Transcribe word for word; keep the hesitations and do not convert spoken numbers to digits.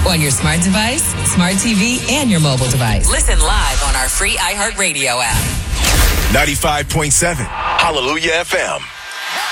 on your smart device, smart T V, and your mobile device. Listen live on our free iHeartRadio app. ninety-five point seven Hallelujah F M.